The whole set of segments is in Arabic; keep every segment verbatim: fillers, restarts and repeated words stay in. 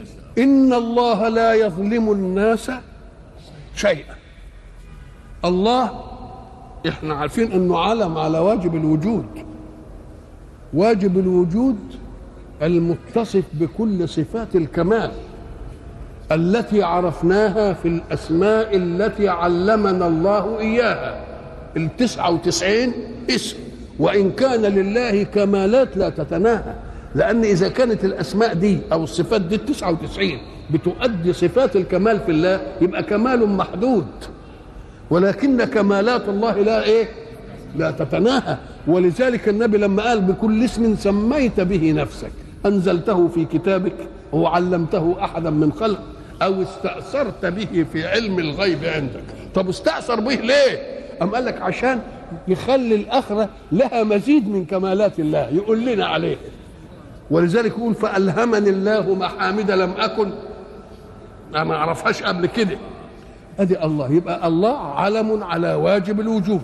إن الله لا يظلم الناس شيئا. الله احنا عارفين انه علم على واجب الوجود، واجب الوجود المتصف بكل صفات الكمال التي عرفناها في الأسماء التي علمنا الله إياها، التسعة وتسعين اسم، وإن كان لله كمالات لا تتناهى، لأن إذا كانت الأسماء دي أو الصفات دي التسعة وتسعين بتؤدي صفات الكمال في الله يبقى كمال محدود، ولكن كمالات الله لا إيه؟ لا تتناهى. ولذلك النبي لما قال بكل اسم سميت به نفسك أنزلته في كتابك وعلمته أحدا من خلق أو استأثرت به في علم الغيب عندك. طب استأثر به ليه؟ أم قال لك عشان يخلي الآخرة لها مزيد من كمالات الله يقول لنا عليه. ولذلك يقول فألهمني الله محامد لم أكن أنا ما أعرفهاش قبل كده. أدي الله، يبقى الله علم على واجب الوجود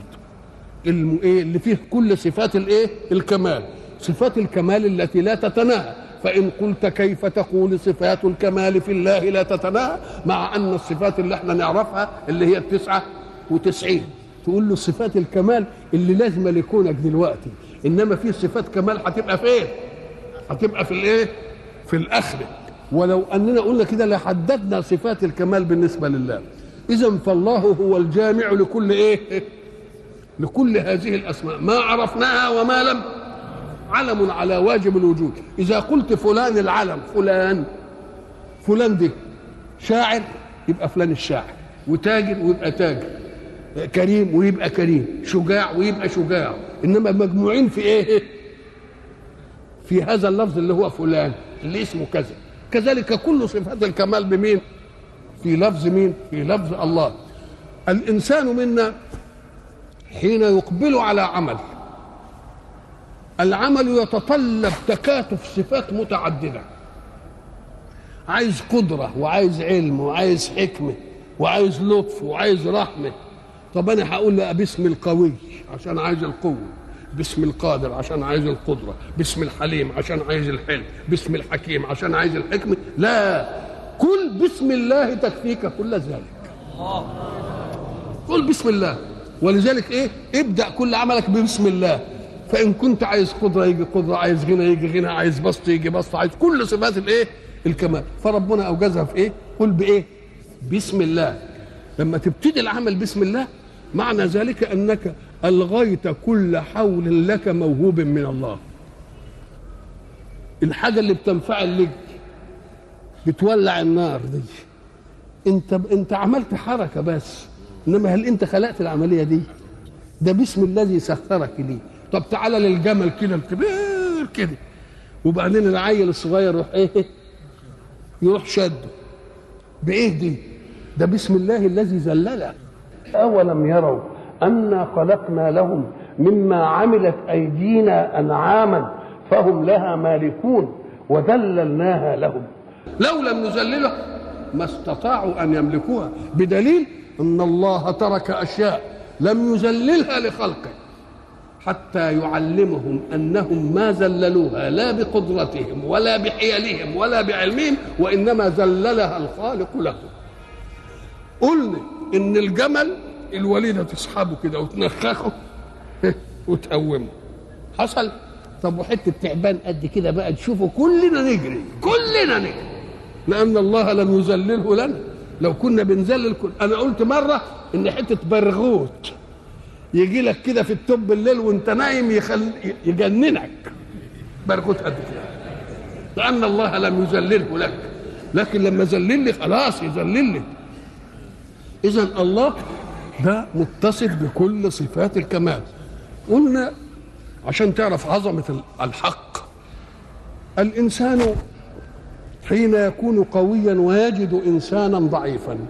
اللي فيه كل صفات الايه؟ الكمال، صفات الكمال التي لا تتناهى. فإن قلت كيف تقول صفات الكمال في الله لا تتناهى مع أن الصفات اللي احنا نعرفها اللي هي التسعة وتسعين، تقول له صفات الكمال اللي لازم لكونك دلوقتي، إنما في صفات كمال هتبقى فين؟ هتبقى في الايه؟ في الآخرة. ولو أننا قلنا كده لحددنا صفات الكمال بالنسبة لله. إذن فالله هو الجامع لكل ايه؟ لكل هذه الأسماء ما عرفناها وما لم، علم على واجب الوجود. إذا قلت فلان العلم، فلان فلان دي شاعر يبقى فلان الشاعر، وتاجر ويبقى تاجر، كريم ويبقى كريم، شجاع ويبقى شجاع، إنما مجموعين في إيه؟ في هذا اللفظ اللي هو فلان اللي اسمه كذا. كذلك كل صفات الكمال بمين؟ في لفظ مين؟ في لفظ الله. الإنسان منا حين يقبل على عمل، العمل يتطلب تكاتف صفات متعددة، عايز قدرة وعايز علم وعايز حكمة وعايز لطف وعايز رحمة. طب أنا هقول لا باسم القوي عشان عايز القوة، باسم القادر عشان عايز القدرة، باسم الحليم عشان عايز الحلم، باسم الحكيم عشان عايز الحكمة. لا، كل باسم الله تكفيك كل ذلك. قل بسم الله. ولذلك ايه؟ ابدأ كل عملك ببسم الله. فإن كنت عايز قدرة يجي قدرة، عايز غنى يجي غنى، عايز بسط يجي بسط، عايز كل صفات الايه؟ الكمال. فربنا أوجزها في ايه؟ قل بايه؟ بسم الله. لما تبتدي العمل بسم الله معنى ذلك أنك ألغيت كل حول لك موهوب من الله. الحاجة اللي بتنفعل لك بتولع النار دي، انت انت عملت حركة بس، انما هل انت خلقت العملية دي؟ ده باسم الذي سخرك ليه. طب تعالى للجمل كده الكبير كده، وبعدين العيل الصغير يروح ايه؟ يروح شده بايه دي؟ ده باسم الله الذي ذلله. اولم يروا انا خلقنا لهم مما عملت ايدينا انعاما فهم لها مالكون وذللناها لهم. لو لم نذللها ما استطاعوا ان يملكوها، بدليل ان الله ترك اشياء لم يذللها لخلقه حتى يعلمهم انهم ما ذللوها لا بقدرتهم ولا بحيلهم ولا بعلمهم، وانما ذللها الخالق لهم. قلنا ان الجمل الوليده تسحبه كده وتنخخه وتقومه، حصل. طب وحته تعبان قد كده بقى تشوفه كلنا نجري، كلنا نجري، لان الله لم يذلله لنا. لو كنا بنذلل كل... انا قلت مره ان حته برغوت يجي لك كده في التوب بالليل وانت نايم يخل... يجننك، برغوت قد كده، لان الله لم يذلله لك. لكن لما ذلل لي خلاص يذلل لي. اذا الله ده متصف بكل صفات الكمال. قلنا عشان تعرف عظمه الحق، الانسان حين يكون قويا ويجد انسانا ضعيفا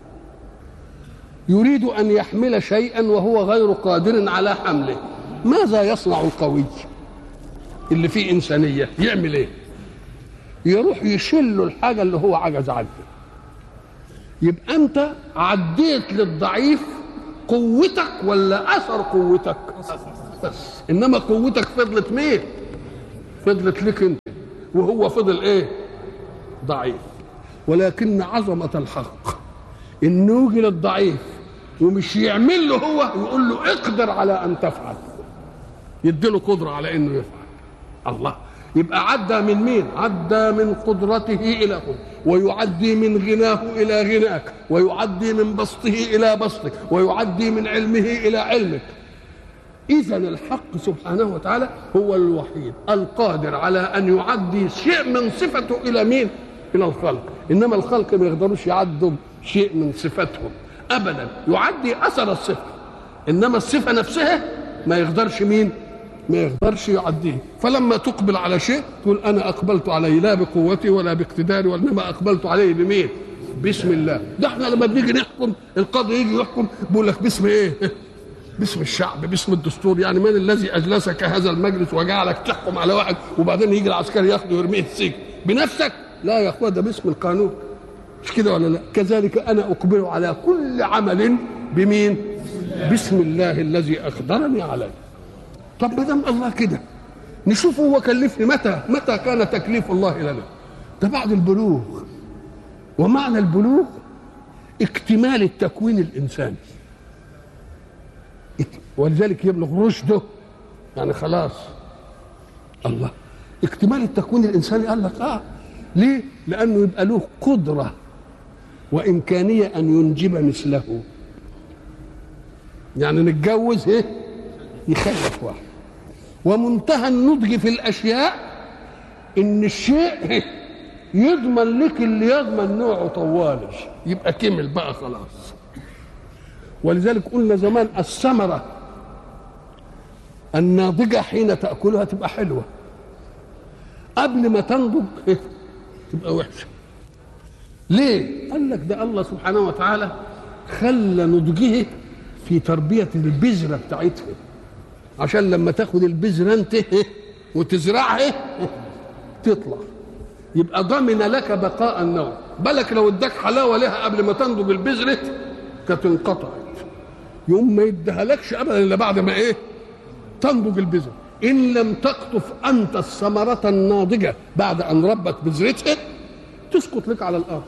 يريد ان يحمل شيئا وهو غير قادر على حمله، ماذا يصنع القوي اللي فيه انسانيه؟ يعمل ايه؟ يروح يشل الحاجه اللي هو عجز عنها. يبقى انت عديت للضعيف قوتك ولا اثر قوتك بس، انما قوتك فضلت مين؟ فضلت لك انت، وهو فضل ايه؟ ضعيف. ولكن عظمة الحق إنه يجي للضعيف ومش يعمل له هو، يقول له اقدر على أن تفعل، يديله قدرة على إنه يفعل. الله، يبقى عدى من مين؟ عدى من قدرته إلى قدرته، ويعدي من غناه إلى غناك، ويعدي من بسطه إلى بسطك، ويعدي من علمه إلى علمك. إذن الحق سبحانه وتعالى هو الوحيد القادر على أن يعدي شيء من صفته إلى مين؟ إلى الخلق. إنما الخلق ما يقدروش يعدوا شيء من صفتهم أبدا، يعدي أثر الصفة، إنما الصفة نفسها ما يقدرش مين؟ ما يقدرش يعديه. فلما تقبل على شيء تقول أنا أقبلت عليه لا بقوتي ولا باقتداري، وإنما أقبلت عليه بمين؟ باسم الله. ده احنا لما بنيجي نحكم، القاضي يجي يحكم بيقول لك باسم ايه؟ باسم الشعب، باسم الدستور. يعني من الذي أجلسك هذا المجلس وجعلك تحكم على واحد وبعدين يجي العسكري ياخده ويرميه في السجن؟ بنفسك؟ لا يا اخويا، ده باسم القانون. مش كده ولا لا؟ كذلك أنا أقبل على كل عمل بمين؟ باسم الله الذي أقدرني عليه. طب ما دام الله كده، نشوف هو كلفني متى؟ متى كان تكليف الله لنا؟ ده بعد البلوغ. ومعنى البلوغ اكتمال التكوين الإنساني، ولذلك يبلغ رشده، يعني خلاص. الله، اكتمال التكوين الإنساني قال لك اه ليه؟ لأنه يبقى له قدرة وإمكانية أن ينجب مثله. يعني نتجوز ايه؟ يخلف واحد. ومنتهى النضج في الأشياء إن الشيء يضمن لك اللي يضمن نوعه طوالي، يبقى كمل بقى خلاص. ولذلك قلنا زمان الثمرة الناضجة حين تأكلها تبقى حلوة، قبل ما تنضج تبقى وحشة. ليه؟ قال لك ده الله سبحانه وتعالى خلى نضجه في تربية البذرة بتاعتها، عشان لما تاخد البذرة انت وتزرعها تطلع، يبقى ضمن لك بقاء النوع. بالك لو اداك حلاوة لها قبل ما تنضج البذرة كانت انقطعت، يوم ما يديها لكش ابدا الا بعد ما ايه؟ تنضج البذرة. ان لم تقطف انت الثمرة الناضجة بعد ان ربت بذرتها تسقط لك على الارض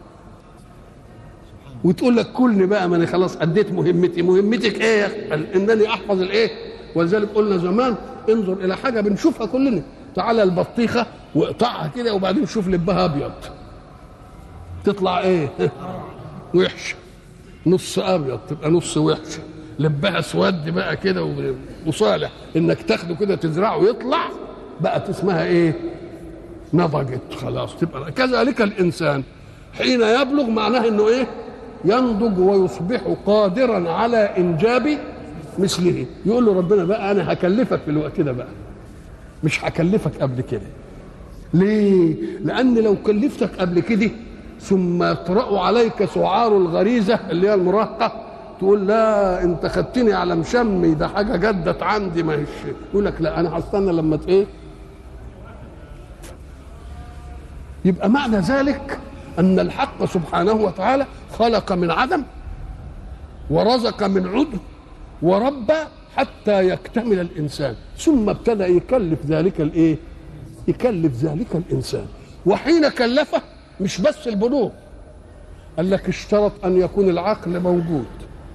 وتقول لك كلني بقى، ما انا خلاص اديت مهمتي. مهمتك ايه يا اخي؟ انني احفظ الايه؟ ولذلك قلنا زمان انظر الى حاجه بنشوفها كلنا، تعالى البطيخه واقطعها كده وبعدين شوف لبها ابيض تطلع ايه؟ وحشه. نص ابيض تبقى نص وحشه. لبها اسود بقى كده وصالح انك تاخده كده تزرعه ويطلع بقى اسمها ايه؟ نضجت خلاص. تبقى كذلك الانسان حين يبلغ معناه انه ايه؟ ينضج ويصبح قادرا على انجاب مثله. يقول له ربنا بقى انا هكلفك في الوقت ده بقى، مش هكلفك قبل كده. ليه؟ لان لو كلفتك قبل كده ثم يطرأ عليك سعار الغريزه اللي هي المراهقه تقول لا انت خدتني على مشمي، ده حاجه جدت عندي ما هيش. يقول لك لا انا هستنى لما ايه. يبقى معنى ذلك ان الحق سبحانه وتعالى خلق من عدم ورزق من عدم وربى حتى يكتمل الانسان، ثم ابتدأ يكلف ذلك الايه؟ يكلف ذلك الانسان. وحين كلفه مش بس البلوغ، قال لك اشترط ان يكون العقل موجود،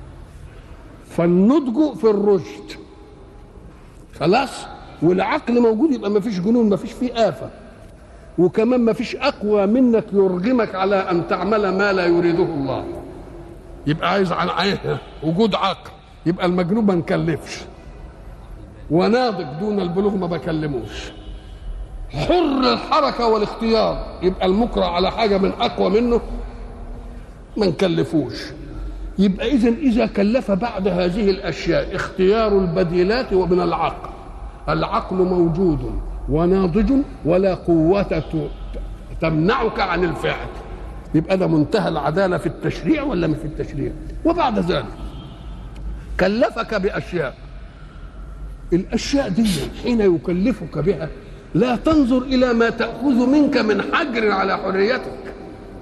فالنضج في الرشد خلاص، والعقل موجود يبقى ما فيش جنون، ما فيش فيه آفة، وكمان ما فيش أقوى منك يرغمك على أن تعمل ما لا يريده الله. يبقى عايز عن عينها وجود عقل، يبقى المجنون ما نكلفش، وناضج دون البلوغ ما بكلموش، حر الحركة والاختيار، يبقى المكره على حاجة من أقوى منه ما نكلفوش. يبقى إذن إذا كلف بعد هذه الأشياء اختيار البديلات ومن العقل، العقل موجود وناضج ولا قوة تمنعك عن الفعل، يبقى ده منتهى العدالة في التشريع ولا مش في التشريع؟ وبعد ذلك كلفك بأشياء، الأشياء دي حين يكلفك بها لا تنظر إلى ما تأخذ منك من حجر على حريتك،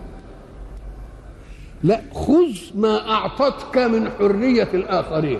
لا، خذ ما أعطتك من حرية الآخرين.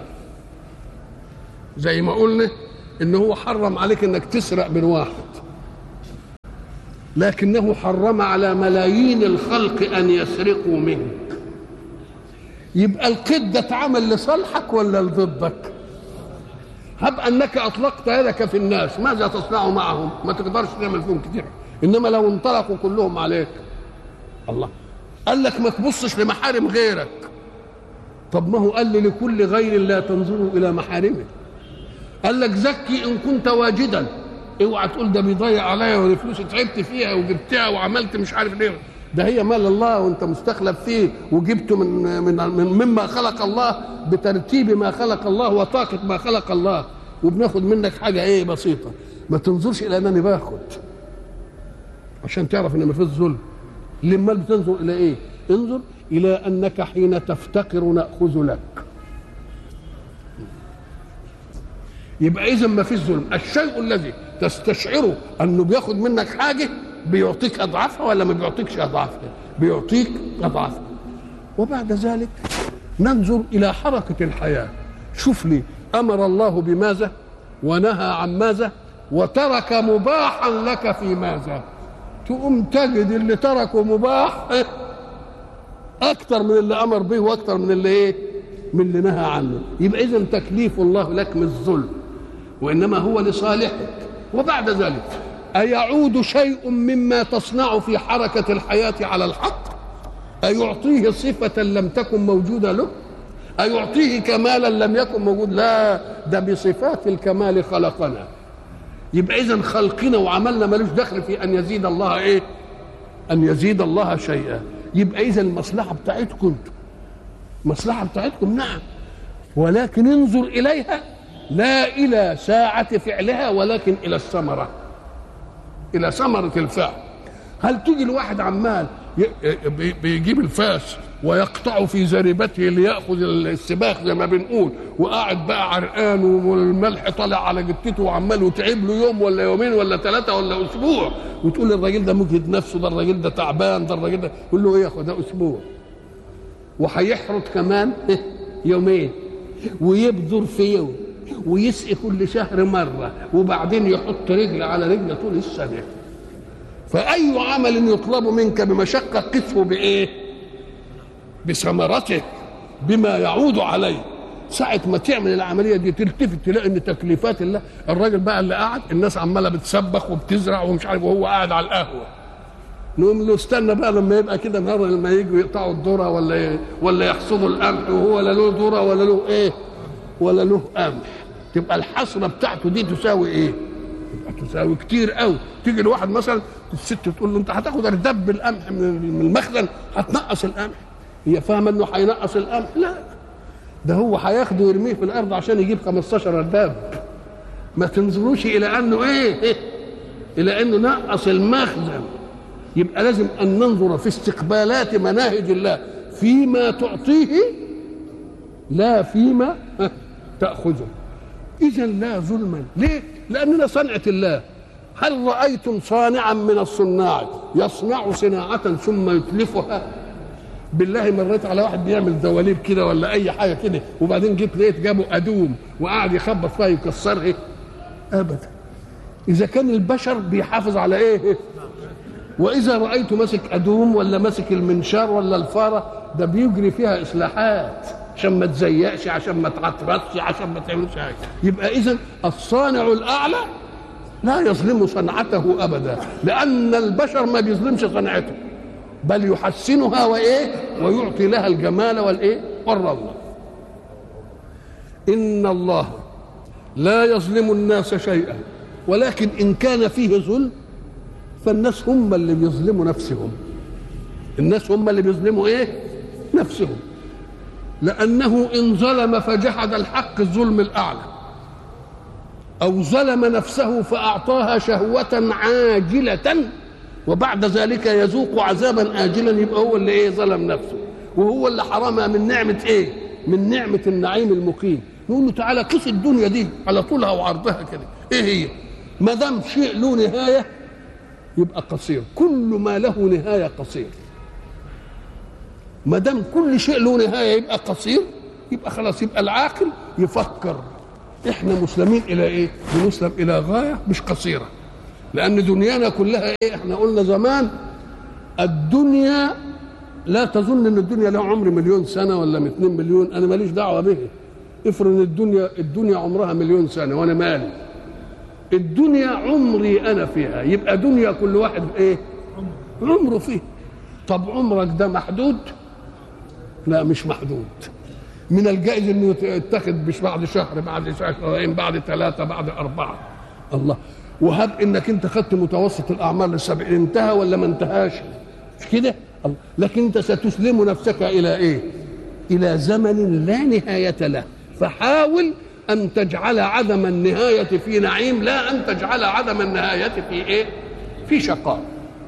زي ما قلنا إن هو حرم عليك إنك تسرق من واحد، لكنه حرم على ملايين الخلق ان يسرقوا منك. يبقى القيد ده اتعمل لصالحك ولا لضدك؟ هب انك اطلقت يدك في الناس، ماذا تصنع معهم؟ ما تقدرش تعمل فيهم كتير، انما لو انطلقوا كلهم عليك. الله قال لك ما تبصش لمحارم غيرك. طب ما هو قال لي لكل غير لا تنظروا الى محارمه. قال لك زكي ان كنت واجدا، اوعى تقول ده بيضيع عليا والفلوس تعبت فيها وجبتها وعملت مش عارف ليه، ده هي مال الله وانت مستخلف فيه وجبته من من من مما خلق الله بترتيب ما خلق الله وطاقه ما خلق الله، وبناخد منك حاجه ايه بسيطه. ما تنظرش الى انني باخد عشان تعرف ان ما فيش ظلم. لما بتنظر الى ايه؟ انظر الى انك حين تفتقر ناخذ لك. يبقى اذا ما فيش ظلم. الشيء الذي تستشعره انه بياخد منك حاجه بيعطيك اضعافها ولا ما بيعطيكش اضعافها؟ بيعطيك اضعافها. وبعد ذلك ننظر الى حركه الحياه. شوف لي امر الله بماذا ونهى عن ماذا وترك مباحا لك في ماذا. تقوم تجد اللي تركه مباح اكتر من اللي امر به واكتر من اللي ايه من اللي نهى عنه. يبقى اذا تكليف الله لك مش ظلم وانما هو لصالحك. وبعد ذلك أيعود شيء مما تصنع في حركة الحياة على الحق؟ أيعطيه صفة لم تكن موجودة له؟ أيعطيه كمالا لم يكن موجود؟ لا، ده بصفات الكمال خلقنا. يبقى إذن خلقنا وعملنا ملوش دخل في أن يزيد الله إيه؟ أن يزيد الله شيئا. يبقى إذن المصلحة بتاعتكم مصلحة بتاعتكم نعم، ولكن انظر إليها لا إلى ساعة فعلها ولكن إلى الثمرة، إلى ثمرة الفعل. هل تيجي الواحد عمال بيجيب الفاس ويقطع في زريبته ليأخذ السباخ زي ما بنقول وقاعد بقى عرقان والملح طالع على جتته وعمال وتعب له يوم ولا يومين ولا ثلاثة ولا أسبوع، وتقول الراجل ده مجهد نفسه، ده الراجل ده تعبان، ده الراجل ده، يقول له إيه يا أخو ده أسبوع وهيحرط كمان يومين ويبذر في يوم ويسقي كل شهر مرة وبعدين يحط رجل على رجل طول السنة. فأي عمل يطلب منك بمشقة قسه بإيه؟ بثمرته، بما يعود عليه. ساعة ما تعمل العملية دي تلتفت تلاقي إن تكليفات الله. الراجل بقى اللي قاعد الناس عمالة بتسبخ وبتزرع ومش عارف وهو قاعد على القهوة، نقوم له استنى بقى لما يبقى كده النهارده لما يجوا يقطعوا الذرة ولا ولا يحصدوا القمح وهو لا له ذرة ولا له إيه ولا له قمح، تبقى الحصرة بتاعته دي تساوي إيه؟ تساوي كتير قوي. تيجي لواحد مثلا الست تقول له انت هتاخد ارداب القمح من المخزن هتنقص القمح، هي فاهمه انه هينقص القمح؟ لا، ده هو هياخده ويرميه في الارض عشان يجيب خمستاشر ارداب. ما تنظروش الى انه ايه, إيه؟ الى انه نقص المخزن. يبقى لازم ان ننظر في استقبالات مناهج الله فيما تعطيه لا فيما تاخذه. اذا لا ظلما. ليه؟ لأننا صنعة الله. هل رأيتم صانعا من الصناع يصنع صناعة ثم يتلفها؟ بالله مريت على واحد بيعمل دواليب كده ولا أي حاجة كده وبعدين جيت لقيت جابوا أدوم وقعد يخبط فيها يكسرها؟ أبدا. إذا كان البشر بيحافظ على إيه؟ وإذا رأيت ماسك أدوم ولا ماسك المنشار ولا الفارة ده بيجري فيها إصلاحات عشان ما تزيقش، عشان ما تعطرتش، عشان ما تعملش حاجه. يبقى اذا الصانع الاعلى لا يظلم صنعته ابدا، لان البشر ما بيظلمش صنعته بل يحسنها وايه ويعطي لها الجمال والايه والروعه. ان الله لا يظلم الناس شيئا، ولكن ان كان فيه ظلم فالناس هم اللي بيظلموا نفسهم. الناس هم اللي بيظلموا ايه نفسهم، لأنه إن ظلم فجحد الحق الظلم الأعلى أو ظلم نفسه فأعطاها شهوة عاجلة وبعد ذلك يذوق عذابا آجلا، يبقى هو اللي إيه ظلم نفسه وهو اللي حرمها من نعمة إيه؟ من نعمة النعيم المقيم. نقول له تعالى قيس الدنيا دي على طولها وعرضها كده، إيه هي؟ ما دام شيء له نهاية يبقى قصير، كل ما له نهاية قصير. ما دام كل شيء له نهايه يبقى قصير، يبقى خلاص، يبقى العاقل يفكر احنا مسلمين الى ايه؟ بنسلم الى غايه مش قصيره، لأن دنيانا كلها إيه؟ إحنا قلنا زمان الدنيا لا تظن ان الدنيا لها عمر مليون سنه ولا اتنين مليون، انا ماليش دعوه به. افرض ان الدنيا الدنيا عمرها مليون سنه وانا مالي. الدنيا عمري انا فيها، يبقى دنيا كل واحد ايه؟ عمره فيه. طب عمرك ده محدود؟ لا مش محدود. من الجائز انه يتخذ مش بعد شهر، بعد شهرين، بعد ثلاثه، بعد اربعه. الله. وهب انك انت خدت متوسط الاعمار للسبعين، انتهى ولا ما انتهاش؟ مش كده؟ لكن انت ستسلم نفسك الى ايه؟ الى زمن لا نهايه له، فحاول ان تجعل عدم النهايه في نعيم، لا ان تجعل عدم النهايه في ايه؟ في شقاء.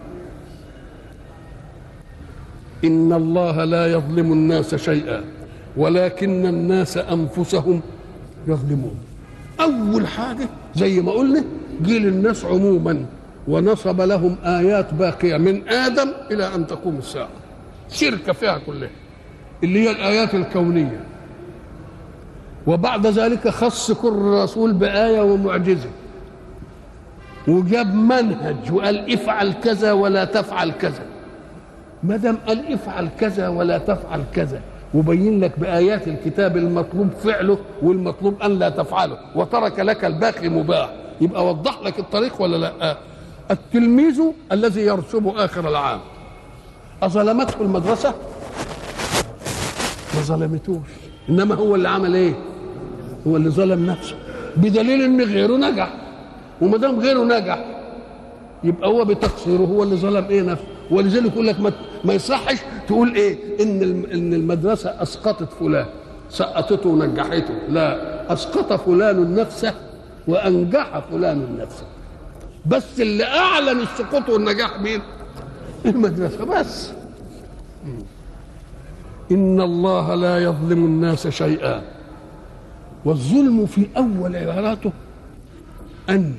ان الله لا يظلم الناس شيئا ولكن الناس انفسهم يظلمون. اول حاجه زي ما قلنا جيل الناس عموما، ونصب لهم آيات باقية من آدم إلى أن تقوم الساعة، شركة فيها كلها اللي هي الآيات الكونية. وبعد ذلك خص كل رسول بآية ومعجزة، وجاب منهج وقال افعل كذا ولا تفعل كذا. ما دام قال افعل كذا ولا تفعل كذا وبين لك بآيات الكتاب المطلوب فعله والمطلوب أن لا تفعله، وترك لك الباقي مباح، يبقى وضح لك الطريق ولا لا؟ التلميذ الذي يرسب آخر العام أظلمته المدرسة؟ ما ظلمتوش، إنما هو اللي عمل إيه؟ هو اللي ظلم نفسه، بدليل إن غيره نجح. وما دام غيره نجح يبقى هو بتقصيره هو اللي ظلم إيه؟ نفسه. ولذلك يقول لك ما, ما يصحش تقول إيه؟ إن إن المدرسة أسقطت فلان، سقطته ونجحته. لا، أسقط فلان نفسه وأنجح فلان نفسه. بس اللي اعلن السقوط والنجاح مين؟ المدرسه بس. ان الله لا يظلم الناس شيئا. والظلم في اول عباراته ان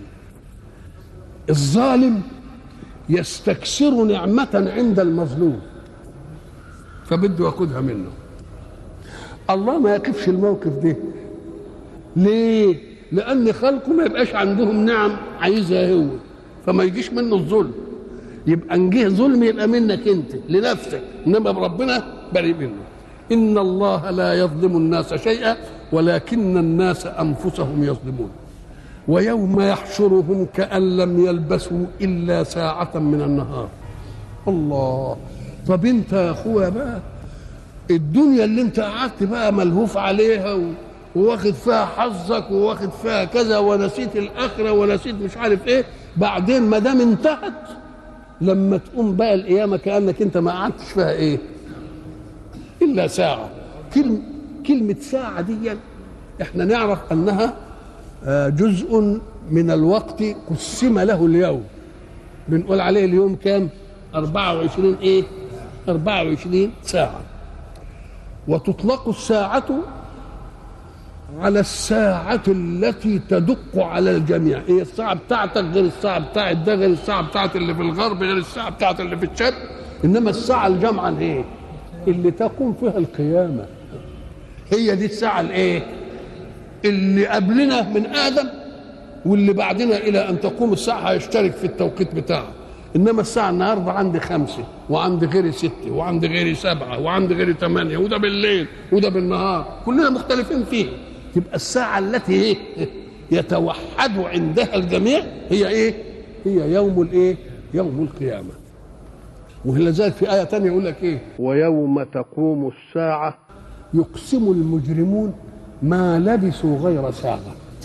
الظالم يستكثر نعمه عند المظلوم فبده ياخذها منه. الله ما يكفش الموقف ده. ليه؟ لأن خلقه ما يبقاش عندهم نعم عايزها هو، فما يجيش منه الظلم. يبقى ان جه ظلم يبقى منك انت لنفسك، انما ربنا بريء منه. ان الله لا يظلم الناس شيئا ولكن الناس انفسهم يظلمون. ويوم يحشرهم كأن لم يلبثوا الا ساعة من النهار. الله. طب انت يا اخويا بقى الدنيا اللي انت قعدت بقى ملهوف عليها و... وواخد فيها حظك وواخد فيها كذا ونسيت الاخره ونسيت مش عارف ايه، بعدين ما دام انتهت لما تقوم بقى القيامه كانك انت ما قعدتش فيها ايه؟ الا ساعه. كلمه كلمه ساعه دي احنا نعرف انها جزء من الوقت قسم له اليوم. بنقول عليه اليوم كام؟ أربعة وعشرين ايه؟ أربعة وعشرين ساعه. وتطلق الساعه على الساعة التي تدق على الجميع. هي الساعة بتاعتك غير الساعة بتاعت ده، غير الساعة بتاعت اللي في الغرب، غير الساعة بتاعت اللي في الشرق. إنما الساعة الجامعة ايه؟ اللي تقوم فيها القيامة. هي دي الساعة الايه؟ اللي قبلنا من آدم واللي بعدنا إلى أن تقوم الساعة هيشترك في التوقيت بتاعه. إنما الساعة النهاردة عندي خمسة وعندي غيري ستة وعندي غيري سبعة وعندي غيري ثمانية، وده بالليل وده بالنهار، كلنا مختلفين فيه. تبقى الساعة التي ايه؟ يتوحد عندها الجميع هي ايه؟ هي يوم الايه؟ يوم القيامة. ولذلك في آية تانية يقول لك ايه؟ ويوم تقوم الساعة يقسم المجرمون ما لبثوا غير ساعة.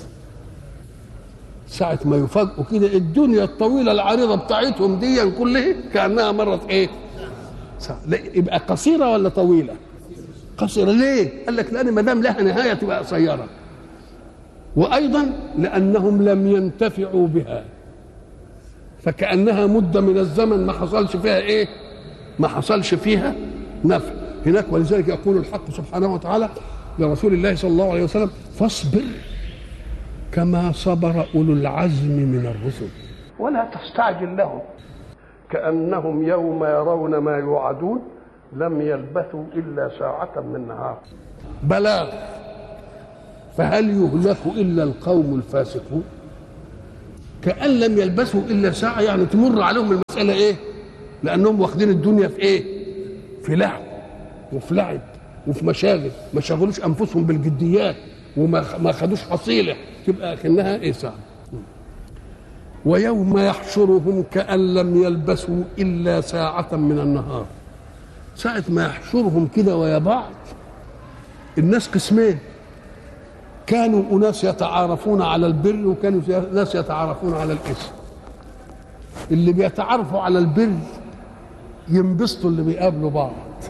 ساعة ما يفاجئوا كده الدنيا الطويلة العريضة بتاعتهم دي كلها كأنها مرت ايه؟ ساعة. يبقى قصيرة ولا طويلة؟ قصيرة. ليه؟ قال لك لأن ما دام لها نهاية تبقى قصيرة. وأيضا لأنهم لم ينتفعوا بها، فكأنها مدة من الزمن ما حصلش فيها إيه؟ ما حصلش فيها نفع هناك. ولذلك يقول الحق سبحانه وتعالى لرسول الله صلى الله عليه وسلم: فاصبر كما صبر أولو العزم من الرسل ولا تستعجل لهم كأنهم يوم يرون ما يوعدون لم يلبثوا إلا ساعة من نهار بلاغ فهل يهلك إلا القوم الفاسقون. كأن لم يلبثوا إلا ساعة، يعني تمر عليهم المسألة إيه؟ لأنهم واخدين الدنيا في إيه؟ في لعب وفي لعب وفي مشاغل، ما شغلوش أنفسهم بالجديات وما ما خدوش حصيلة، تبقى كأنها إيه ساعة. ويوم يحشرهم كأن لم يلبثوا إلا ساعة من النهار. ساعة ما يحشرهم كده ويا بعض، الناس قسمين، كانوا أناس يتعارفون على البر وكانوا ناس يتعارفون على الإثم. اللي بيتعارفوا على البر ينبسطوا اللي بيقابلوا بعض.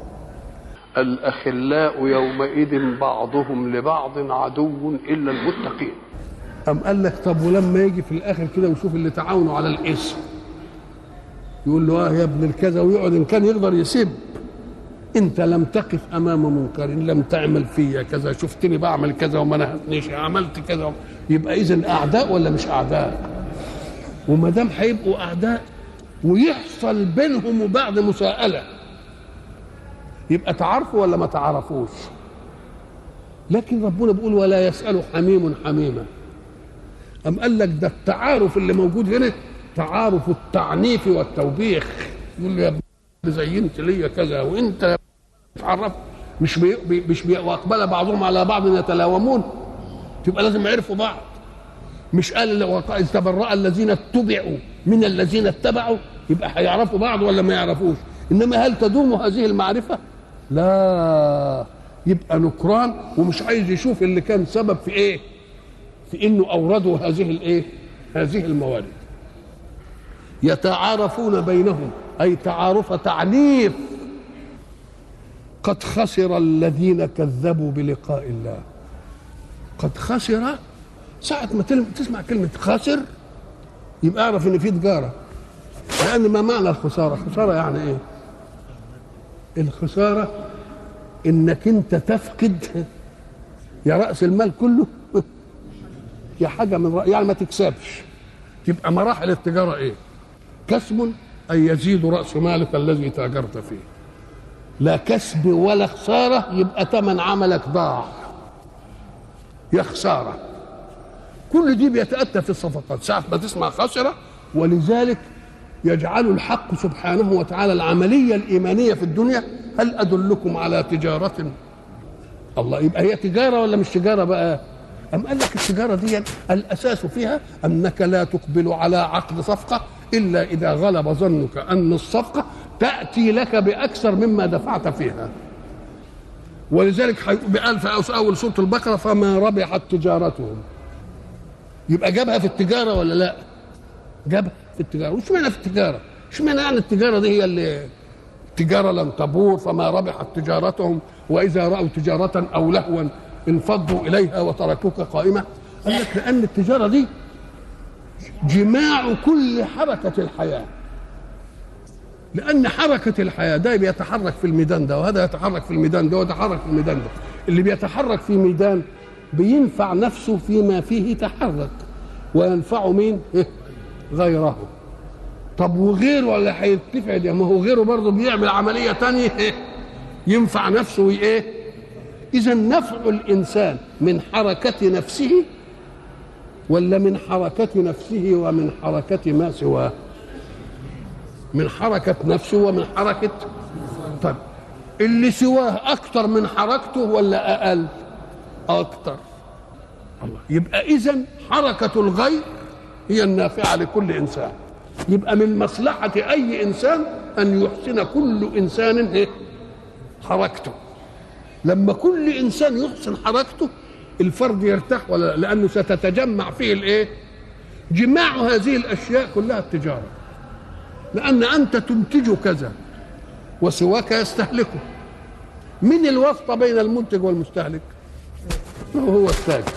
الأخلاء يومئذ بعضهم لبعض عدو إلا المتقين. أم قال لك طب ولما يجي في الآخر كده ويشوف اللي تعاونوا على الإثم يقول له اه يا ابن الكذا، ويقعد إن كان يقدر يسب، انت لم تقف امام منكر، لم تعمل فيا كذا، شفتني بعمل كذا وما نهتنيش، عملت كذا. يبقى اذا اعداء ولا مش اعداء؟ وما دام هيبقوا اعداء ويحصل بينهم وبعض مساءله، يبقى تعرفوا ولا ما تعرفوش؟ لكن ربنا بيقول ولا يسأل حميم حميما. أم قال لك ده التعارف اللي موجود هنا تعارف التعنيف والتوبيخ. يقول له يا ابني زينت لي كذا وانت تعرف، مش بي مش بي واقبل بعضهم على بعض يتلاومون، تبقى لازم يعرفوا بعض. مش قال إذ تبرأ الذين اتبعوا من الذين اتبعوا، يبقى هيعرفوا بعض ولا ما يعرفوش؟ انما هل تدوم هذه المعرفه؟ لا، يبقى نكران ومش عايز يشوف اللي كان سبب في ايه؟ في انه اوردوا هذه الايه؟ هذه الموارد. يتعارفون بينهم، اي تعارف تعنيف. قد خسر الذين كذبوا بلقاء الله. قد خسر، ساعة ما تسمع كلمة خسر يبقى اعرف ان في تجارة. لأن ما معنى الخسارة؟ خسارة يعني ايه؟ الخسارة انك انت تفقد يا رأس المال كله يا حاجة من رأي، يعني ما تكسبش. تبقى مراحل التجارة ايه؟ كسب أي يزيد رأس مالك الذي تاجرت فيه. لا كسب ولا خسارة، يبقى ثمن عملك ضاع، يا خسارة. كل دي بيتأتى في الصفقات ساعة ما تسمع خسرة. ولذلك يجعل الحق سبحانه وتعالى العملية الإيمانية في الدنيا هل أدلكم على تجارة؟ الله، يبقى هي تجارة ولا مش تجارة بقى؟ أم قال لك التجارة دي الأساس فيها أنك لا تقبل على عقد صفقة إلا إذا غلب ظنك أن الصفقة تأتي لك بأكثر مما دفعت فيها. ولذلك قال في أول سورة البقرة فما ربحت تجارتهم. يبقى جابها في التجارة ولا لا؟ جابها في التجارة. وش معنى في التجارة؟ شو معنى يعني التجارة دي هي اللي التجارة لن تبور فما ربحت تجارتهم وإذا رأوا تجارة أو لهوا انفضوا إليها وتركوك قائمة؟ قال لك لأن التجارة دي جماع كل حركة الحياة. لأن حركة الحياة ده بيتحرك في الميدان ده وهذا يتحرك في الميدان ده ويتحرك في الميدان ده. اللي بيتحرك في ميدان بينفع نفسه فيما فيه تحرك وينفع مين؟ غيره. طب وغيره ولا هيتنفع ده؟ ما هو غيره برضه بيعمل عملية تانية ينفع نفسه وإيه؟ إذا نفع الإنسان من حركة نفسه ولا من حركة نفسه ومن حركة ما سواه؟ من حركة نفسه ومن حركة. طيب اللي سواه أكتر من حركته ولا أقل؟ أكتر. الله، يبقى إذن حركة الغير هي النافعة لكل إنسان. يبقى من مصلحة أي إنسان أن يحسن كل إنسان حركته. لما كل إنسان يحسن حركته الفرد يرتاح، ولا لأنه ستتجمع فيه الإيه؟ جماع هذه الأشياء كلها التجارة. لأن أنت تنتج كذا وسواك يستهلكه. من الواسطة بين المنتج والمستهلك؟ هو التاجر.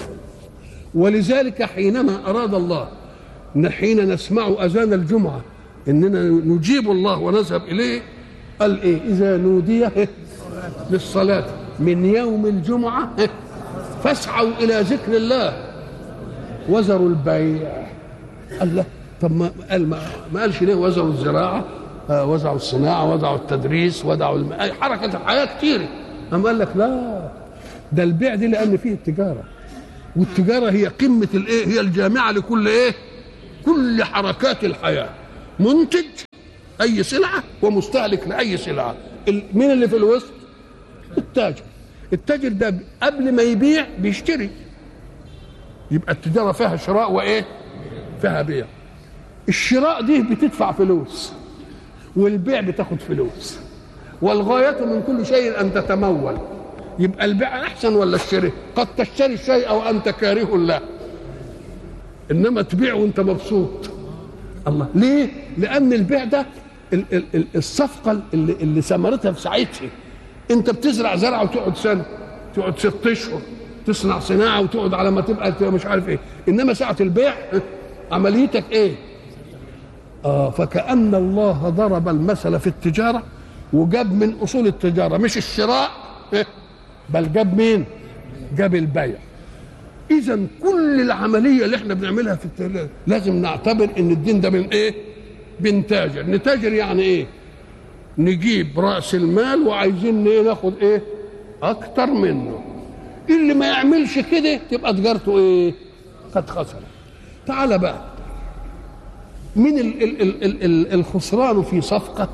ولذلك حينما أراد الله حين نسمع أذان الجمعة إننا نجيب الله ونذهب إليه، قال إيه؟ إذا نودي للصلاة من يوم الجمعة فاسعوا إلى ذكر الله وذروا البيع. قال له طب ما قال ما قالش ليه وذروا الزراعة، وذروا الصناعة، وذروا التدريس، وذروا الم... حركة الحياة كتير. أم قال لك لا، ده البيع دي لأن فيه التجارة، والتجارة هي قمة الإيه؟ هي الجامعة لكل إيه؟ كل حركات الحياة، منتج أي سلعة ومستهلك لأي سلعة. مين اللي في الوسط؟ التاجر. التاجر ده قبل ما يبيع بيشتري، يبقى التجارة فيها شراء وإيه؟ فيها بيع. الشراء دي بتدفع فلوس، والبيع بتاخد فلوس، والغاية من كل شيء أن تتمول. يبقى البيع أحسن ولا الشراء؟ قد تشتري الشيء وأنت كاره له، إنما تبيع وأنت مبسوط. الله، ليه؟ لأن البيع ده الصفقة اللي, اللي ثمرتها في ساعتها. أنت بتزرع زرعة وتقعد سنة، تقعد ست أشهر، تصنع صناعة وتقعد على ما تبقى مش عارف إيه. إنما ساعة البيع عمليتك إيه؟ آه فكأن الله ضرب المثل في التجارة وجاب من أصول التجارة مش الشراء إيه؟ بل جاب مين؟ جاب البيع. إذا كل العملية اللي احنا بنعملها في التجارة لازم نعتبر إن الدين ده من إيه؟ بنتاجر. نتاجر يعني إيه؟ نجيب رأس المال وعايزين إيه؟ ناخد إيه؟ أكتر منه. اللي ما يعملش كده تبقى تجارته إيه؟ قد خسر. تعال بقى، من ال ال ال ال ال الخسران في صفقة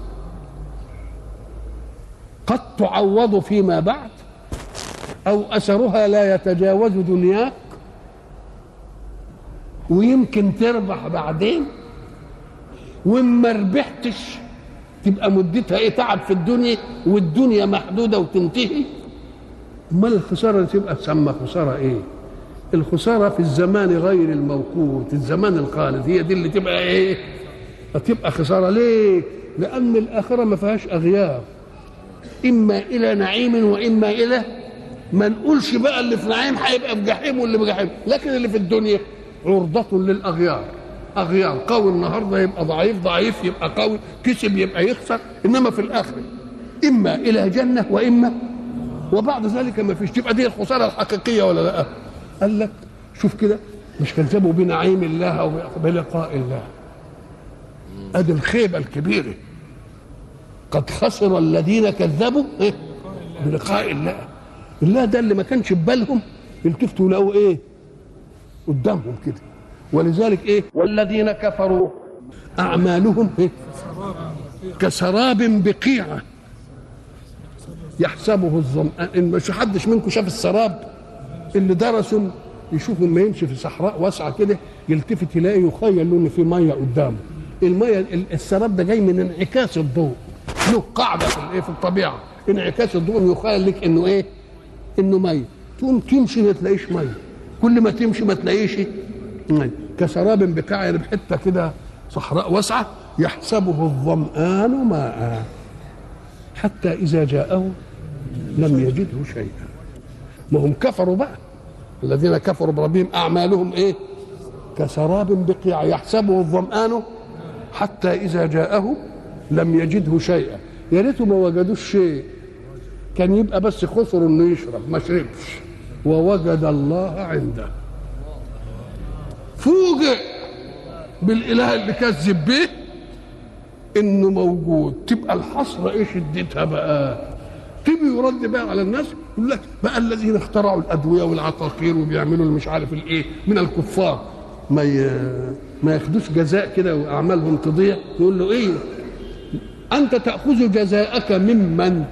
قد تعوض فيما بعد، أو أثرها لا يتجاوز دنياك، ويمكن تربح بعدين، وإما ربحتش تبقى مدتها إيه؟ تعب في الدنيا، والدنيا محدودة وتنتهي. أمال الخسارة اللي تبقى تسمى خسارة إيه؟ الخسارة في الزمان غير الموقوت، الزمان الخالد، هي دي اللي تبقى إيه؟ تبقى خسارة. ليه؟ لأن الآخرة ما فيهاش أغيار، إما إلى نعيم وإما إلى، ما نقولش بقى اللي في نعيم هيبقى في جحيم واللي في جحيم، لكن اللي في الدنيا عرضة للأغيار. أغيار، قوي النهارده يبقى ضعيف، ضعيف يبقى قوي، كسب يبقى يخسر. إنما في الآخرة إما إلى جنة وإما، وبعد ذلك ما فيش. تبقى دي الخسارة الحقيقية ولا لا؟ قال لك شوف كده، مش كذبوا بنعيم الله أو بلقاء الله. ادي الخيبه الكبيره. قد خسر الذين كذبوا إيه؟ بلقاء الله. الله ده اللي ما كانش في بالهم يلتفتوا لقوا ايه قدامهم كده. ولذلك ايه؟ والذين كفروا اعمالهم إيه؟ كسراب بقيعه يحسبه الظمآن. مش حدش منكم شاف السراب؟ اللي درسوا يشوفوا لما يمشي في صحراء واسعه كده يلتفت يلاقي يخيل له ان في ميه قدامه. الميه السراب ده جاي من انعكاس الضوء، له قاعده في الايه في الطبيعه، انعكاس الضوء يخيل لك انه ايه؟ انه ميه. تقوم تمشي ما تلاقيش ميه، كل ما تمشي ما تلاقيش ميه. كسراب بقاع بحته كده صحراء واسعه يحسبه الظمآن ماء حتى اذا جاءه لم يجده شيئا. ما هم كفروا بقى، الذين كفروا بربهم اعمالهم ايه؟ كسراب بقيع يحسبه الظمآن حتى اذا جاءه لم يجده شيئا. يا ريته ما وجدوش شيء، كان يبقى بس خسر انه يشرب، ما شربش ووجد الله عنده. فوجئ بالاله اللي كذب به انه موجود. تبقى الحسره ايه شدتها بقى؟ تيجي يرد بقى على الناس يقول لك بقى الذين اخترعوا الادويه والعقاقير وبيعملوا مش عارف الايه من الكفار ما ي... ما ياخدوش جزاء كده واعمالهم تضيع. يقول له ايه؟ انت تاخذ جزاءك ممن؟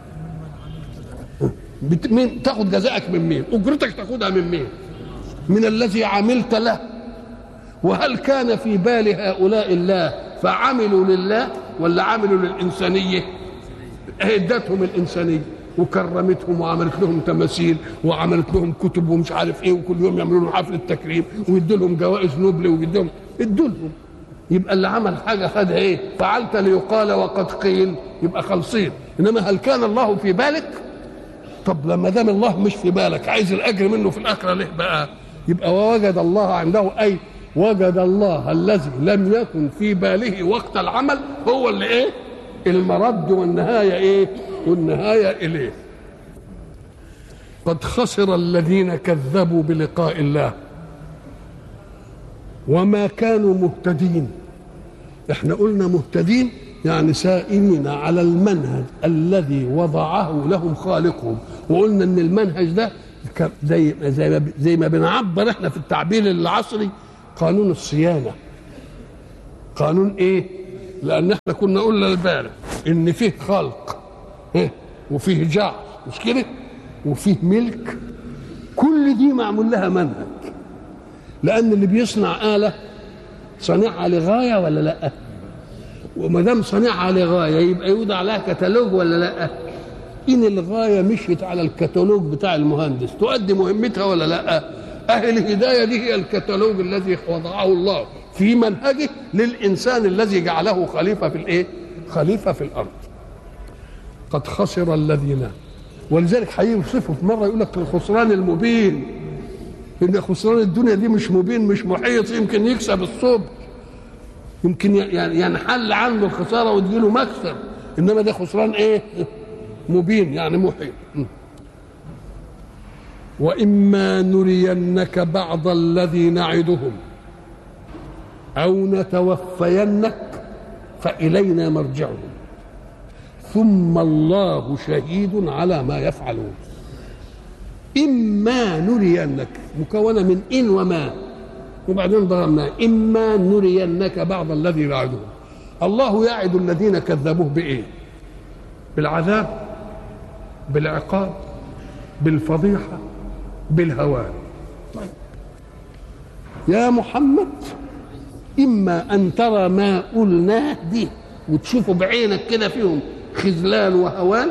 بت... مين تاخذ جزاءك من مين؟ اجرتك تاخذها من مين؟ من الذي عملت له. وهل كان في بال هؤلاء الله فعملوا لله ولا عملوا للإنسانية؟ ادتهم الإنسانية وكرمتهم وعملت لهم تماثيل وعملت لهم كتب ومش عارف ايه، وكل يوم يعملوا لهم حفل التكريم ويدوا لهم جوائز نوبل ويدوا لهم ادوا لهم. يبقى اللي عمل حاجة خد ايه؟ فعلت ليقال وقد قيل، يبقى خالصين. انما هل كان الله في بالك؟ طب لما دام الله مش في بالك عايز الاجر منه في الاخره ليه بقى؟ يبقى ووجد الله عنده، اي وجد الله الذي لم يكن في باله وقت العمل هو اللي ايه؟ المرد والنهايه ايه؟ والنهايه اليه. قد خسر الذين كذبوا بلقاء الله وما كانوا مهتدين. احنا قلنا مهتدين يعني سائرين على المنهج الذي وضعه لهم خالقهم. وقلنا ان المنهج ده زي زي ما زي ما بنعبر احنا في التعبير العصري قانون الصيانه. قانون ايه؟ لان احنا كنا قلنا البارح ان فيه خلق وفيه جعل، مش كده؟ وفيه ملك. كل دي معمول لها منهج، لان اللي بيصنع آلة صنيعها لغاية ولا لا؟ وما دام صنيعها لغاية يبقى يوضع لها كتالوج ولا لا؟ إن الغاية مشيت على الكتالوج بتاع المهندس تؤدي مهمتها ولا لا؟ أهل الهداية دي هي الكتالوج الذي وضعه الله في منهجه للإنسان الذي جعله خليفة في الإيه؟ خليفة في الأرض. قد خسر الذين، ولذلك هيوصفه في مرة يقول لك الخسران المبين، إن خسران الدنيا دي مش مبين، مش محيط، يمكن يكسب الصبح، يمكن ينحل عنه الخسارة وتجيله مكسب، إنما ده خسران إيه؟ مبين، يعني محيط. وإما نرينك بعض الذي نعدهم أو نتوفينك فإلينا مرجعهم ثم الله شهيد على ما يفعلون. إما نرينك مكونة من إن وما، وبعدين ضربنا إما نرينك بعض الذي نعدهم. الله يعد الذين كذبوه بإيه؟ بالعذاب، بالعقاب، بالفضيحة، بالهوان. طيب يا محمد، إما أن ترى ما قلناه دي وتشوفوا بعينك كده فيهم خذلان وهوان،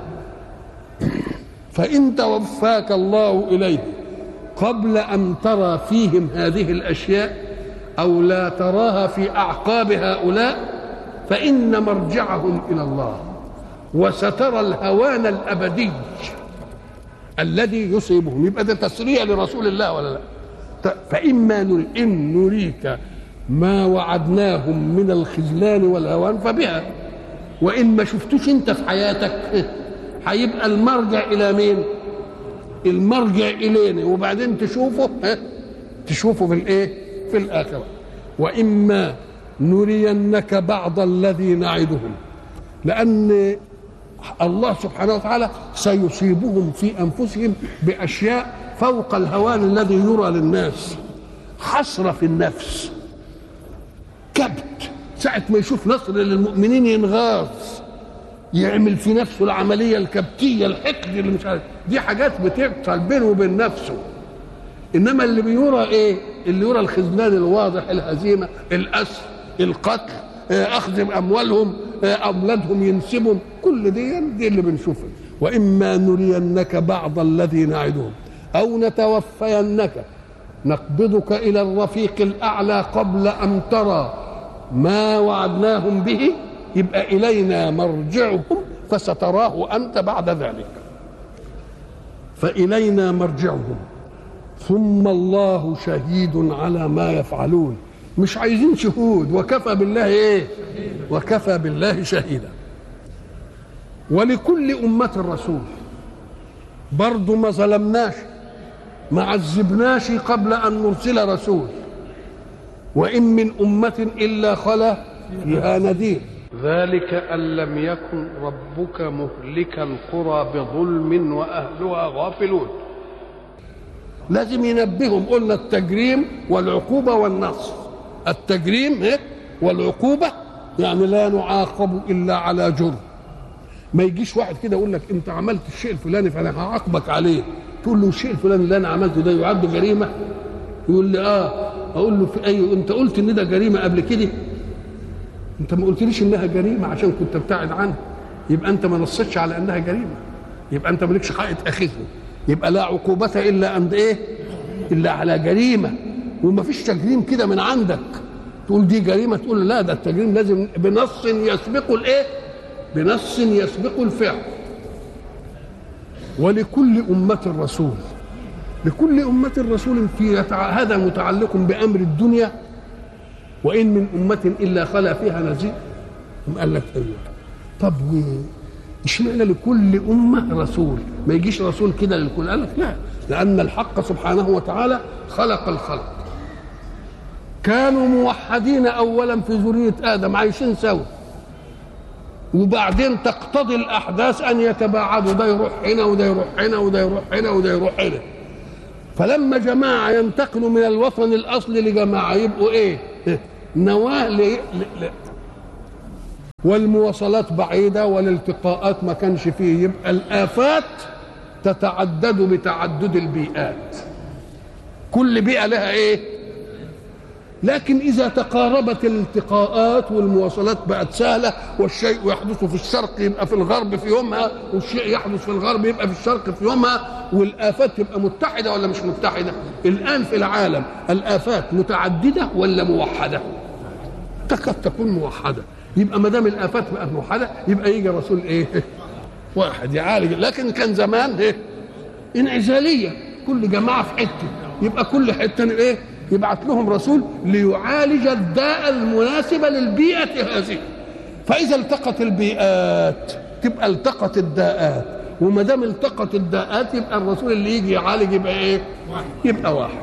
فإن توفاك الله إليه قبل أن ترى فيهم هذه الأشياء أو لا تراها في أعقاب هؤلاء فإن مرجعهم إلى الله، وسترى الهوان الأبدي الذي يصيبهم. يبقى ده تسريع لرسول الله ولا لا؟ فإما نري إن نريك ما وعدناهم من الخذلان والهوان فبها، وإن ما شفتوش أنت في حياتك هيبقى المرجع إلى مين؟ المرجع إلينا، وبعدين تشوفه تشوفه في الإيه؟ في الآخرة. وإما نرينك بعض الذي نعدهم، لأن الله سبحانه وتعالى سيصيبهم في أنفسهم بأشياء فوق الهوان الذي يرى للناس. حسرة في النفس، كبت، ساعة ما يشوف نصر للمؤمنين ينغاص، يعمل في نفسه العملية الكبتية، الحقد اللي مش عارف، دي حاجات بتحصل بينه وبين نفسه. إنما اللي بيرى إيه؟ اللي يرى الخذلان الواضح، الهزيمة، الأسر، القتل، أخذ أموالهم، أولادهم ينسبهم، كل دي دي اللي بنشوفها. وإما نرينك بعض الذي نعدهم أو نتوفينك نقبضك إلى الرفيق الأعلى قبل أن ترى ما وعدناهم به، يبقى إلينا مرجعهم فستراه أنت بعد ذلك. فإلينا مرجعهم ثم الله شهيد على ما يفعلون. مش عايزين شهود، وكفى بالله ايه؟ وكفى بالله شهيدا. ولكل أمة رسول، برضو ما ظلمناش، ما عذبناش قبل أن نرسل رسول. وإن من أمة إلا خلا فيها نذير. ذلك أن لم يكن ربك مهلك القرى بظلم وأهلها غافلون. لازم ينبههم، قلنا التجريم والعقوبة والنصر. التجريم والعقوبة يعني لا نعاقب إلا على جرم. ما يجيش واحد كده يقول لك أنت عملت الشيء الفلاني فأنا هعاقبك عليه، تقول له الشيء الفلاني اللي أنا عملته ده يعد جريمة؟ يقول لي آه. أقول له في أي، أنت قلت إن ده جريمة قبل كده؟ أنت ما قلتليش إنها جريمة عشان كنت ابتعد عنها، يبقى أنت ما نصتش على إنها جريمة، يبقى أنت مالكش حق تأخذه. يبقى لا عقوبة إلا عند إيه؟ إلا على جريمة. وما فيش تجريم كده من عندك تقول دي جريمة تقول لا، ده التجريم لازم بنص يسبق الإيه؟ بنص يسبق الفعل. ولكل أمة رسول، لكل أمة رسول في هذا متعلق بأمر الدنيا. وإن من أمة إلا خلا فيها نذير. قال لك أيوه. طب اشمعنى لكل أمة رسول؟ ما يجيش رسول كده للكل؟ قال لك لا، لأن الحق سبحانه وتعالى خلق الخلق، كانوا موحدين أولا في ذرية آدم عايشين سوا، وبعدين تقتضي الأحداث أن يتباعدوا، ده يروح هنا وده يروح هنا وده يروح هنا وده يروح هنا. فلما جماعة ينتقلوا من الوطن الأصلي لجماعة يبقوا إيه؟ نواه ل... ل... ل... والمواصلات بعيدة والالتقاءات ما كانش فيه، يبقى الآفات تتعدد بتعدد البيئات، كل بيئة لها ايه. لكن إذا تقاربت الالتقاءات والمواصلات بقت سهلة، والشيء يحدث في الشرق يبقى في الغرب في يومها، والشيء يحدث في الغرب يبقى في الشرق في يومها، والآفات تبقى متحدة ولا مش متحدة؟ الآن في العالم الآفات متعددة ولا موحدة؟ تكاد تكون موحدة. يبقى ما دام الآفات بقت موحدة يبقى يجي رسول ايه؟ واحد يعالج. لكن كان زمان ايه؟ انعزالية، كل جماعة في حتة، يبقى كل حتة ايه؟ يبعث لهم رسول ليعالج الداء المناسبة للبيئة هذه. فإذا التقت البيئات تبقى التقت الداءات، وما دام التقت الداءات يبقى الرسول اللي يجي يعالج يبقى ايه؟ يبقى واحد.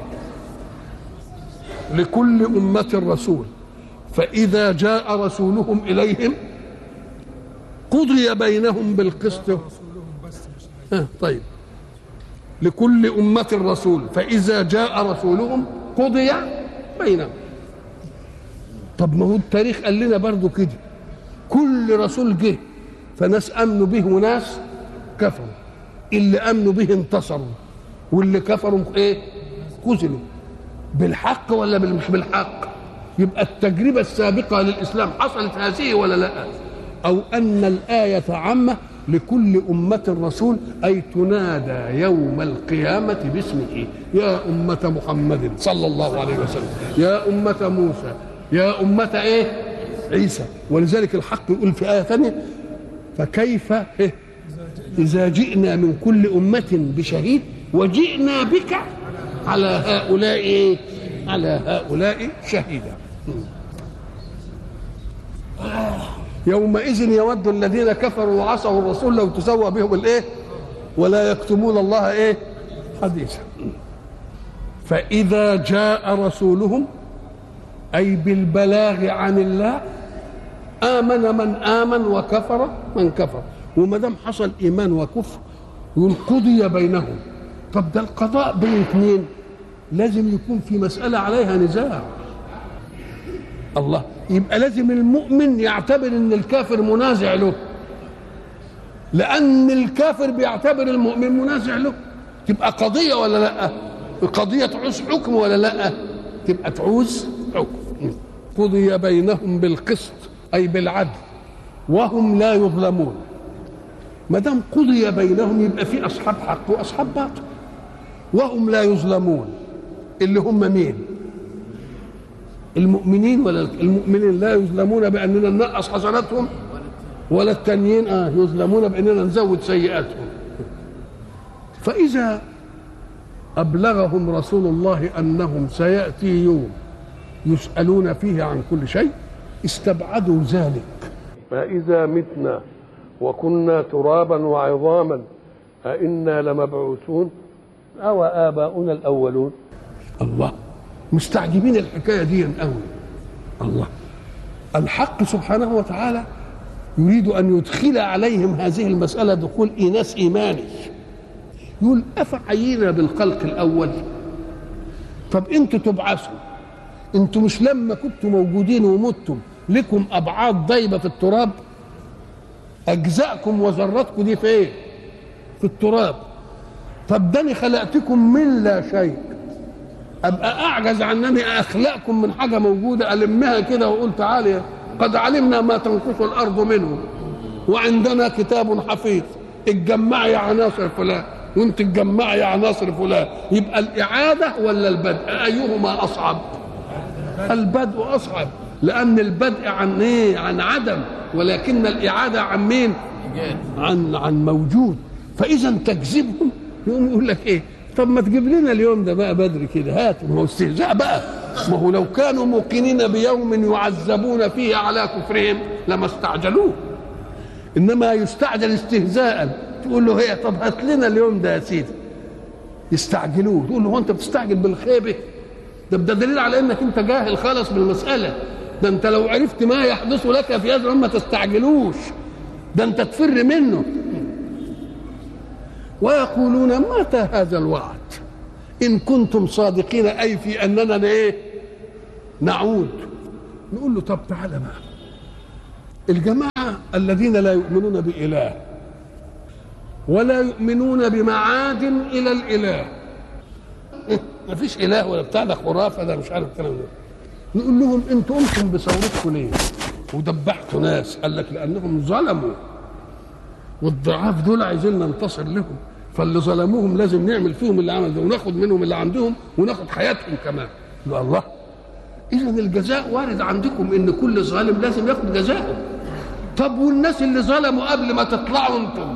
لكل أمة رسول فإذا جاء رسولهم إليهم قضي بينهم بالقسط. آه طيب، لكل أمة رسول فإذا جاء رسولهم قضي بينهم. طب ما هو التاريخ قال لنا برضو كده، كل رسول جه فناس امنوا به وناس كفروا، اللي امنوا به انتصروا واللي كفروا ايه؟ خذلوا. بالحق ولا مش بالحق؟ يبقى التجربه السابقه للاسلام حصلت هذه ولا لا؟ او ان الايه عامه لكل أمة رسول، أي تنادى يوم القيامة باسمه، يا أمة محمد صلى الله عليه وسلم، يا أمة موسى، يا أمة إيه؟ عيسى. ولذلك الحق يقول في آية ثانية فكيف إيه؟ إذا جئنا من كل أمة بشهيد وجئنا بك على هؤلاء إيه؟ على هؤلاء شهيدا. يومئذ يود الذين كفروا وعصوا الرسول لو تسوى بهم الايه ولا يكتمون الله ايه حديثا. فإذا جاء رسولهم أي بالبلاغ عن الله آمن من آمن وكفر من كفر. وما دام حصل إيمان وكفر يقول قضي بينهم. طب ده القضاء بين اثنين لازم يكون في مسألة عليها نزاع. الله، يبقى لازم المؤمن يعتبر ان الكافر منازع له، لان الكافر بيعتبر المؤمن منازع له. تبقى قضيه ولا لا؟ القضيه تعوز حكم ولا لا؟ تبقى تعوز حكم. قضي بينهم بالقسط اي بالعدل وهم لا يظلمون. ما دام قضي بينهم يبقى في اصحاب حق واصحاب باطل، وهم لا يظلمون اللي هم مين؟ المؤمنين. ولا المؤمنين لا يظلمون بأننا ننقص حسناتهم، ولا التانيين آه يظلمون بأننا نزود سيئاتهم. فإذا أبلغهم رسول الله أنهم سيأتي يوم يسألون فيه عن كل شيء استبعدوا ذلك. فإذا متنا وكنا ترابا وعظاما أئنا لمبعوثون أو آباؤنا الأولون. الله، مستعجبين الحكايه دي قوي. الله، الحق سبحانه وتعالى يريد ان يدخل عليهم هذه المساله دخول ايناس ايماني. يقول افعينا بالخلق الاول؟ طب انتوا تبعثوا، انتوا مش لما كنتوا موجودين ومتم لكم ابعاد ضيبه في التراب؟ اجزاءكم وذراتكم دي في ايه؟ في التراب. طب داني خلقتكم من لا شيء، ابقى اعجز عن انني اخلقكم من حاجه موجوده المها كده واقول تعالى قد علمنا ما تنقص الارض منه وعندنا كتاب حفيظ، اتجمعي يا عناصر فلان وانت تجمعي يا عناصر فلان. يبقى الاعاده ولا البدء ايهما اصعب؟ البدء اصعب، لان البدء عن ايه؟ عن عدم، ولكن الاعاده عن مين؟ عن عن موجود. فاذا تكذبهم يقوم يقول لك ايه؟ طب ما تجيب لنا اليوم ده بقى بدري كده، هات. ما هو استهزاء بقى. ما هو لو كانوا موقنين بيوم يعذبون فيه على كفرهم لما استعجلوه، انما يستعجل استهزاء. تقول له هي طب هات لنا اليوم ده يا سيدي، يستعجلوه. تقول له هو انت بتستعجل بالخيبه؟ ده ده دليل على انك انت جاهل خالص بالمساله. ده انت لو عرفت ما يحدث لك في هذا ما تستعجلوش، ده انت تفر منه. ويقولون متى هذا الوعد إن كنتم صادقين، أي في أننا إيه؟ نعود. نقول له طب تعالى بقى، الجماعة الذين لا يؤمنون بإله ولا يؤمنون بمعاد إلى الإله، ما فيش إله ولا بتاع، ده خرافة، ده مش عارف الكلام ده. نقول لهم انتوا قمتم بثورتكم ليه ودبحتوا ناس؟ قال لك لأنهم ظلموا، والضعاف دول عايزين ننتصر لهم، فاللي ظلموهم لازم نعمل فيهم اللي عمل ده وناخد منهم اللي عندهم وناخد حياتهم كمان. يبقى الله، إذا الجزاء وارد عندكم إن كل ظالم لازم ياخد جزاءه. طب والناس اللي ظلموا قبل ما تطلعوا انتم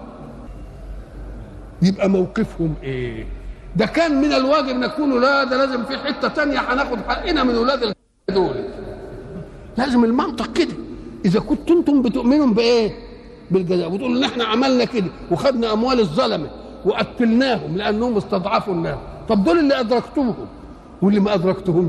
يبقى موقفهم ايه؟ ده كان من الواجب ان يكونوا لا ده لازم في حته تانية هناخد حقنا من اولاد دول. لازم المنطق كده. اذا كنتوا انتم بتؤمنوا بايه؟ بالجزاء، وتقولوا ان احنا عملنا كده وخدنا اموال الظلمه وقتلناهم لانهم استضعفوا الناس، طب دول اللي ادركتوهم واللي ما ادركتهمش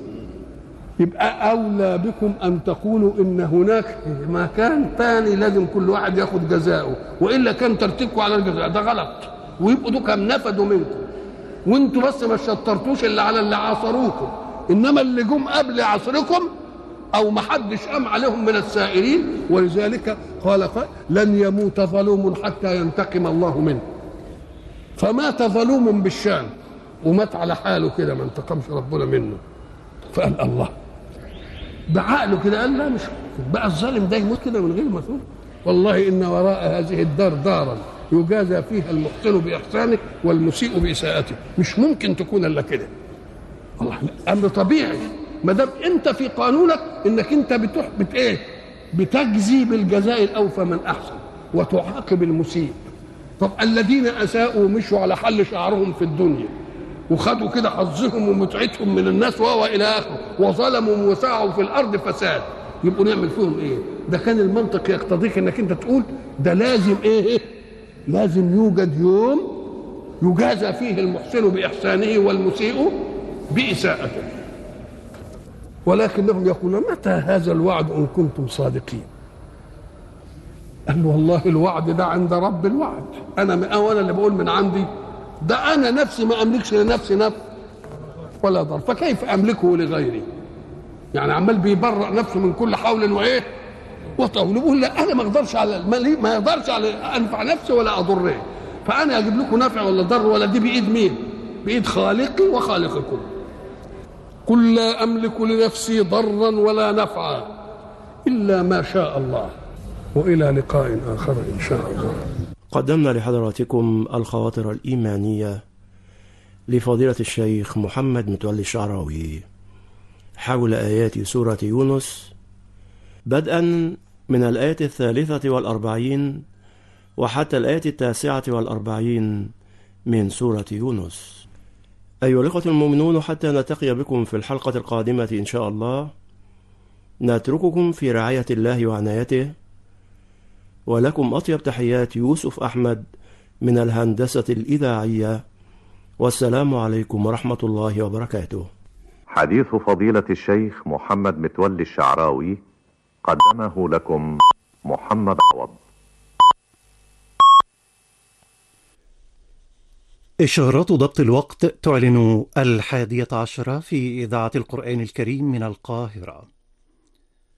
يبقى اولى بكم ان تقولوا ان هناك مكان ثاني لازم كل واحد ياخد جزاؤه، والا كان ترتيبكم على الجزاء ده غلط، ويبقوا دول كم نفدوا منكم وانتوا بس ما شطرتوش اللي على اللي عاصروكم، انما اللي جم قبل عصركم او ما حدش قام عليهم من السائرين. ولذلك قال قال لن يموت ظلوم حتى ينتقم الله منه، فمات ظلوم بالشام ومات على حاله كده ما انتقمش ربنا منه، فقال الله بعقله كده قال لا مش بقى الظالم ده يموت كده من غير ما تقول والله ان وراء هذه الدار دارا يجازى فيها المحسن باحسانه والمسيء باساءته، مش ممكن تكون الا كده. الله امر طبيعي ما دام انت في قانونك انك انت بتحبط ايه؟ بتجزي بالجزاء الاوفى من احسن وتعاقب المسيء. طب الذين اساءوا مشوا على حل شعرهم في الدنيا وخدوا كده حظهم ومتعتهم من الناس وهو الى اخره وظلموا وسعوا في الارض فساد، يبقوا نعمل فيهم ايه؟ ده كان المنطق يقتضيك انك انت تقول ده لازم ايه, إيه؟ لازم يوجد يوم يجازى فيه المحسن باحسانه والمسيء باساءته. ولكنهم يقولون متى هذا الوعد ان كنتم صادقين؟ قال والله الوعد ده عند رب الوعد، انا انا اللي بقول من عندي، ده انا نفسي ما املكش لنفسي نفس ولا ضر، فكيف املكه لغيري؟ يعني عمال بيبرأ نفسه من كل حول وايه وطول، بيقول لا انا ما اقدرش على ما يقدرش على انفع نفسي ولا اضره، فانا اجيب لكم نفع ولا ضر ولا دي بايد مين؟ بايد خالقي وخالقكم. قل لا املك لنفسي ضرا ولا نفعا الا ما شاء الله، والى لقاء اخر ان شاء الله. قدمنا لحضراتكم الخواطر الإيمانية لفضيلة الشيخ محمد متولي الشعراوي حول آيات سورة يونس، بدءا من الآية الثالثة والأربعين وحتى الآية التاسعة والأربعين من سورة يونس. أيها الأخوة المؤمنون، حتى نلتقي بكم في الحلقة القادمة إن شاء الله، نترككم في رعاية الله وعنايته، ولكم أطيب تحيات يوسف أحمد من الهندسة الإذاعية، والسلام عليكم ورحمة الله وبركاته. حديث فضيلة الشيخ محمد متولي الشعراوي قدمه لكم محمد عوض. إشارات ضبط الوقت تعلن الحادية عشرة في إذاعة القرآن الكريم من القاهرة.